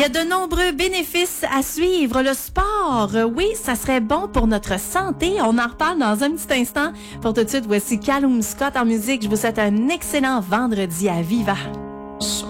Il y a de nombreux bénéfices à suivre. Le sport, oui, ça serait bon pour notre santé. On en reparle dans un petit instant. Pour tout de suite, voici Callum Scott en musique. Je vous souhaite un excellent vendredi à Viva.